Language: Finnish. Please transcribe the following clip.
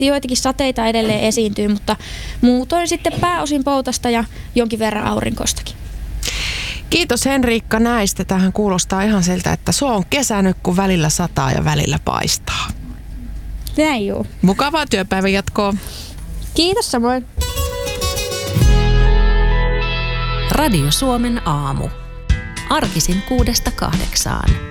Joitakin sateita edelleen esiintyy, mutta muutoin sitten pääosin poutasta ja jonkin verran aurinkoistakin. Kiitos Henriikka näistä. Tähän kuulostaa ihan siltä, että se on kesä nyt, kun välillä sataa ja välillä paistaa. Näin juu. Mukavaa työpäivän jatkoa. Kiitos samoin. Radio Suomen aamu. Arkisin 6–8.